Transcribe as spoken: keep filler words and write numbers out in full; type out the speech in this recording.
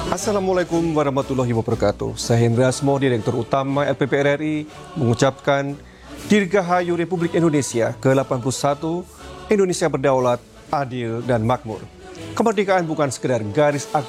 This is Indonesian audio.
Assalamualaikum warahmatullahi wabarakatuh. Saya Hendra Asmo, Direktur Utama L P P R R I, mengucapkan Dirgahayu Republik Indonesia ke delapan puluh satu, Indonesia berdaulat, adil, dan makmur. Kemerdekaan bukan sekedar garis